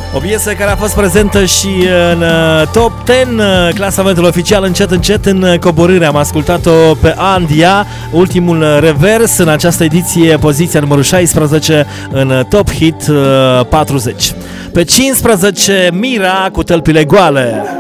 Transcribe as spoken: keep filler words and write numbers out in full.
O piesă care a fost prezentă și în top zece, clasamentul oficial încet încet în coborâre. Am ascultat-o pe Andia, ultimul revers în această ediție, poziția numărul șaisprezece în Top Hit patruzeci. Pe cincisprezece Mira cu Tălpile Goale.